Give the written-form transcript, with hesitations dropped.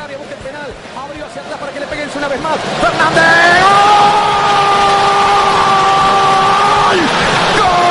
área, busca el penal. Abrió hacia atrás para que le peguen una vez más. Fernández.